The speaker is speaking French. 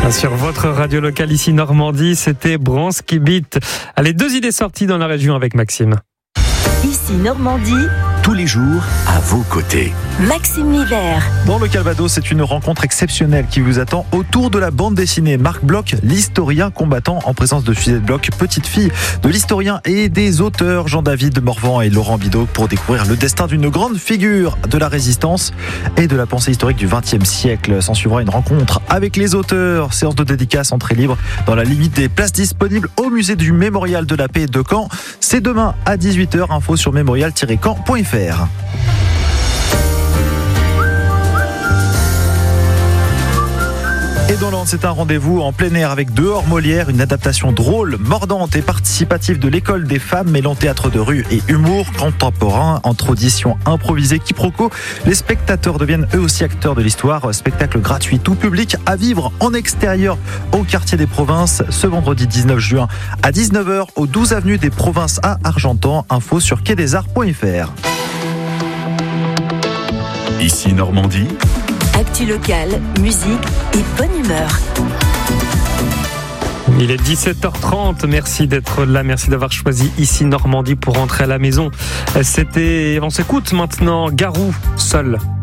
Sur votre radio locale ici Normandie, c'était Bransky Beat. Allez, 2 idées sorties dans la région avec Maxime. Ici Normandie, tous les jours à vos côtés. Maxime Nivert. Dans le Calvados, c'est une rencontre exceptionnelle qui vous attend autour de la bande dessinée. Marc Bloch, l'historien combattant, en présence de Suzette Bloch, petite fille de l'historien et des auteurs Jean-David Morvan et Laurent Bidault, pour découvrir le destin d'une grande figure de la résistance et de la pensée historique du XXe siècle. S'en suivra une rencontre avec les auteurs. Séance de dédicace, entrée libre dans la limite des places disponibles au musée du Mémorial de la Paix de Caen. C'est demain à 18h. Info sur mémorial-caen.fr. Et dans l'Orne, c'est un rendez-vous en plein air avec Dehors Molière, une adaptation drôle, mordante et participative de l'école des femmes, mêlant théâtre de rue et humour contemporain. Entre auditions improvisées, quiproquos, les spectateurs deviennent eux aussi acteurs de l'histoire. Spectacle gratuit, tout public, à vivre en extérieur au quartier des Provinces, ce vendredi 19 juin à 19h au 12 avenue des Provinces à Argentan. Info sur quai-des-arts.fr. Ici Normandie. Actu locale, musique et bonne humeur. Il est 17h30, merci d'être là, merci d'avoir choisi ici Normandie pour rentrer à la maison. On s'écoute maintenant Garou, Seul.